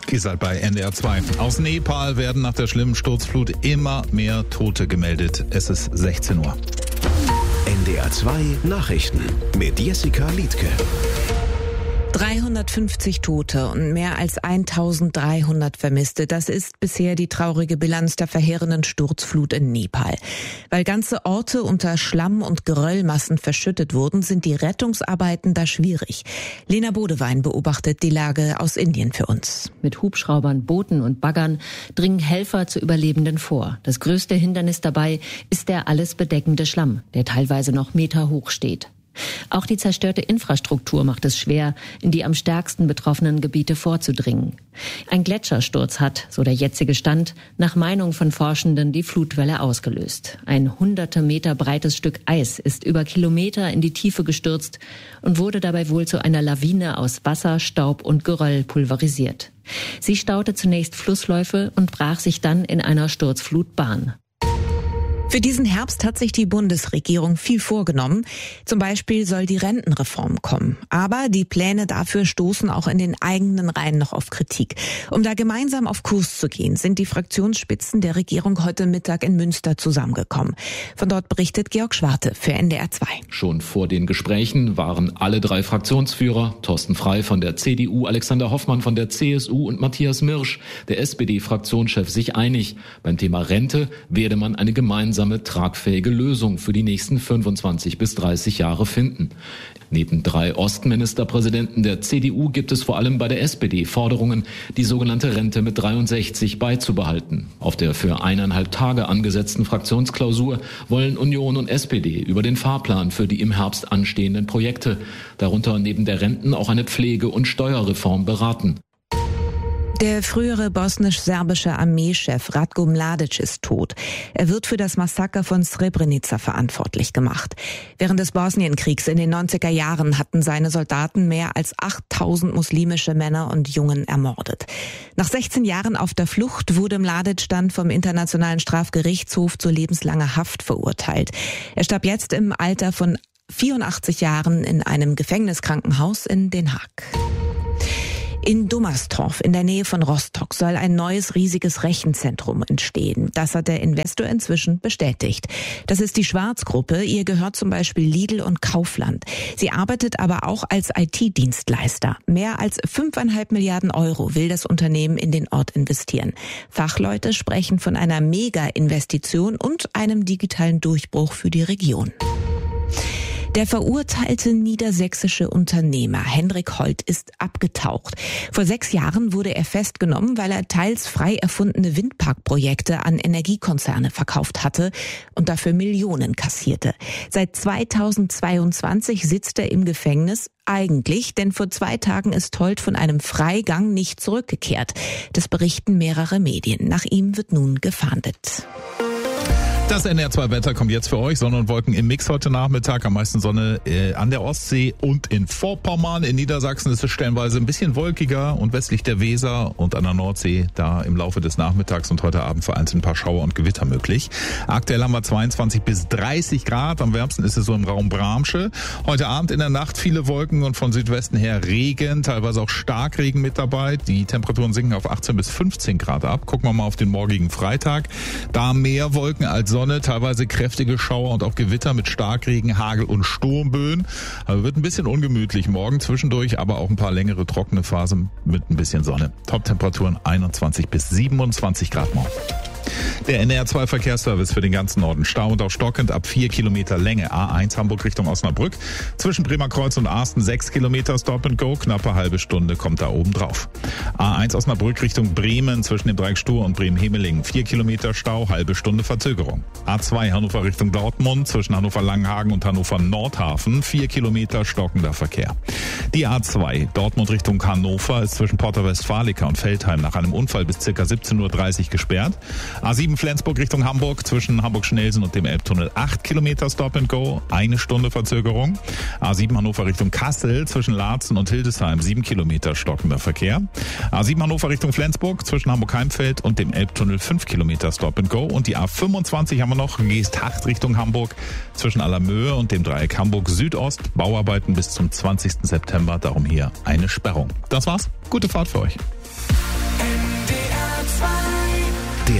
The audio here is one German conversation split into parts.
Ihr seid bei NDR 2. Aus Nepal werden nach der schlimmen Sturzflut immer mehr Tote gemeldet. Es ist 16 Uhr. NDR 2 Nachrichten mit Jessica Liedtke. 350 Tote und mehr als 1300 Vermisste. Das ist bisher die traurige Bilanz der verheerenden Sturzflut in Nepal. Weil ganze Orte unter Schlamm- und Geröllmassen verschüttet wurden, sind die Rettungsarbeiten da schwierig. Lena Bodewein beobachtet die Lage aus Indien für uns. Mit Hubschraubern, Booten und Baggern dringen Helfer zu Überlebenden vor. Das größte Hindernis dabei ist der alles bedeckende Schlamm, der teilweise noch Meter hoch steht. Auch die zerstörte Infrastruktur macht es schwer, in die am stärksten betroffenen Gebiete vorzudringen. Ein Gletschersturz hat, so der jetzige Stand, nach Meinung von Forschenden die Flutwelle ausgelöst. Ein hunderte Meter breites Stück Eis ist über Kilometer in die Tiefe gestürzt und wurde dabei wohl zu einer Lawine aus Wasser, Staub und Geröll pulverisiert. Sie staute zunächst Flussläufe und brach sich dann in einer Sturzflut Bahn. Für diesen Herbst hat sich die Bundesregierung viel vorgenommen. Zum Beispiel soll die Rentenreform kommen. Aber die Pläne dafür stoßen auch in den eigenen Reihen noch auf Kritik. Um da gemeinsam auf Kurs zu gehen, sind die Fraktionsspitzen der Regierung heute Mittag in Münster zusammengekommen. Von dort berichtet Georg Schwarte für NDR 2. Schon vor den Gesprächen waren alle drei Fraktionsführer, Thorsten Frey von der CDU, Alexander Hoffmann von der CSU und Matthias Mirsch, der SPD-Fraktionschef, sich einig. Beim Thema Rente werde man eine gemeinsame tragfähige Lösung für die nächsten 25 bis 30 Jahre finden. Neben 3 Ostministerpräsidenten der CDU gibt es vor allem bei der SPD Forderungen, die sogenannte Rente mit 63 beizubehalten. Auf der für 1,5 Tage angesetzten Fraktionsklausur wollen Union und SPD über den Fahrplan für die im Herbst anstehenden Projekte, darunter neben der Renten auch eine Pflege- und Steuerreform, beraten. Der frühere bosnisch-serbische Armeechef Ratko Mladic ist tot. Er wird für das Massaker von Srebrenica verantwortlich gemacht. Während des Bosnienkriegs in den 90er Jahren hatten seine Soldaten mehr als 8000 muslimische Männer und Jungen ermordet. Nach 16 Jahren auf der Flucht wurde Mladic dann vom Internationalen Strafgerichtshof zu lebenslanger Haft verurteilt. Er starb jetzt im Alter von 84 Jahren in einem Gefängniskrankenhaus in Den Haag. In Dummerstorf in der Nähe von Rostock soll ein neues riesiges Rechenzentrum entstehen. Das hat der Investor inzwischen bestätigt. Das ist die Schwarz-Gruppe. Ihr gehört zum Beispiel Lidl und Kaufland. Sie arbeitet aber auch als IT-Dienstleister. Mehr als 5,5 Milliarden Euro will das Unternehmen in den Ort investieren. Fachleute sprechen von einer Mega-Investition und einem digitalen Durchbruch für die Region. Der verurteilte niedersächsische Unternehmer Henrik Holt ist abgetaucht. Vor 6 Jahren wurde er festgenommen, weil er teils frei erfundene Windparkprojekte an Energiekonzerne verkauft hatte und dafür Millionen kassierte. Seit 2022 sitzt er im Gefängnis. Eigentlich, denn vor 2 Tagen ist Holt von einem Freigang nicht zurückgekehrt. Das berichten mehrere Medien. Nach ihm wird nun gefahndet. Das NDR 2 Wetter kommt jetzt für euch. Sonne und Wolken im Mix heute Nachmittag. Am meisten Sonne an der Ostsee und in Vorpommern. In Niedersachsen ist es stellenweise ein bisschen wolkiger und westlich der Weser und an der Nordsee da im Laufe des Nachmittags und heute Abend vereinzelt ein paar Schauer und Gewitter möglich. Aktuell haben wir 22 bis 30 Grad. Am wärmsten ist es so im Raum Bramsche. Heute Abend in der Nacht viele Wolken und von Südwesten her Regen, teilweise auch Starkregen mit dabei. Die Temperaturen sinken auf 18 bis 15 Grad ab. Gucken wir mal auf den morgigen Freitag. Da mehr Wolken als Sonne, teilweise kräftige Schauer und auch Gewitter mit Starkregen, Hagel und Sturmböen. Also wird ein bisschen ungemütlich morgen zwischendurch, aber auch ein paar längere trockene Phasen mit ein bisschen Sonne. Top-Temperaturen 21 bis 27 Grad morgen. Der NDR 2 Verkehrsservice für den ganzen Norden. Stau und auch stockend ab 4 Kilometer Länge. A1 Hamburg Richtung Osnabrück. Zwischen Bremerkreuz und Arsten 6 Kilometer Stop and Go. Knappe halbe Stunde kommt da oben drauf. A1 Osnabrück Richtung Bremen zwischen dem Dreieck Stur und Bremen-Hemelingen. 4 Kilometer Stau, halbe Stunde Verzögerung. A2 Hannover Richtung Dortmund zwischen Hannover-Langenhagen und Hannover-Nordhafen. 4 Kilometer stockender Verkehr. Die A2 Dortmund Richtung Hannover ist zwischen Porta Westfalica und Veltheim nach einem Unfall bis ca. 17:30 Uhr gesperrt. A7 Flensburg Richtung Hamburg zwischen Hamburg-Schnelsen und dem Elbtunnel 8 Kilometer Stop and Go, 1 Stunde Verzögerung. A7 Hannover Richtung Kassel zwischen Laatzen und Hildesheim 7 Kilometer stockender Verkehr. A7 Hannover Richtung Flensburg zwischen Hamburg-Heimfeld und dem Elbtunnel 5 Kilometer Stop and Go. Und die A25 haben wir noch, Geesthacht Richtung Hamburg zwischen Allermöhe und dem Dreieck Hamburg Südost. Bauarbeiten bis zum 20. September, darum hier eine Sperrung. Das war's. Gute Fahrt für euch.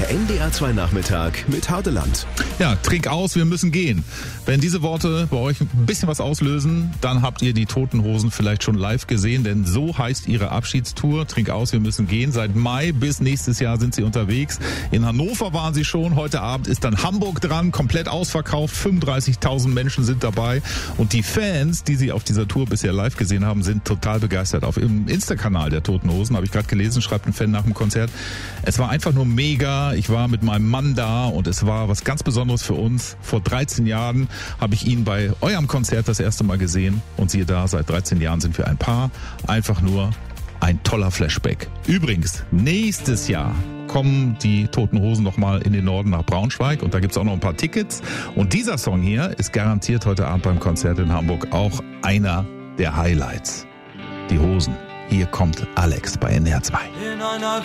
Der NDR 2 Nachmittag mit Hardeland. Ja, Trink aus, wir müssen gehen. Wenn diese Worte bei euch ein bisschen was auslösen, dann habt ihr die Toten Hosen vielleicht schon live gesehen, denn so heißt ihre Abschiedstour. Trink aus, wir müssen gehen. Seit Mai bis nächstes Jahr sind sie unterwegs. In Hannover waren sie schon. Heute Abend ist dann Hamburg dran, komplett ausverkauft. 35.000 Menschen sind dabei. Und die Fans, die sie auf dieser Tour bisher live gesehen haben, sind total begeistert. Auf dem Insta-Kanal der Toten Hosen, habe ich gerade gelesen, schreibt ein Fan nach dem Konzert. Es war einfach nur mega. Ich war mit meinem Mann da und es war was ganz Besonderes für uns. Vor 13 Jahren habe ich ihn bei eurem Konzert das erste Mal gesehen. Und siehe da, seit 13 Jahren sind wir ein Paar. Einfach nur ein toller Flashback. Übrigens, nächstes Jahr kommen die Toten Hosen nochmal in den Norden nach Braunschweig und da gibt's auch noch ein paar Tickets. Und dieser Song hier ist garantiert heute Abend beim Konzert in Hamburg auch einer der Highlights. Die Hosen. Hier kommt Alex bei NDR 2. In einer